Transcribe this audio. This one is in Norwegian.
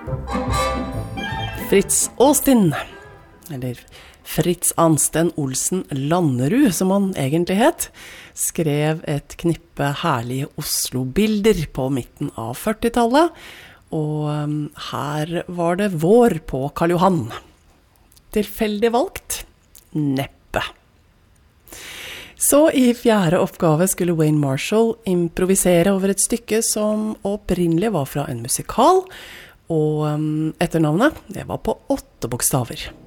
Fritz Austin, eller Fritz Ansten Olsen Lannerud, som han egentlig het, skrev et knippe herlige Oslo-bilder på midten av 40-tallet, og her var det vår på Karl Johan. Tilfeldig valgt? Neppe. Så i fjerde oppgave skulle Wayne Marshall improvisere over et stykke som opprinnelig var fra en musikal, og etternavnet, det var på 8 bokstaver.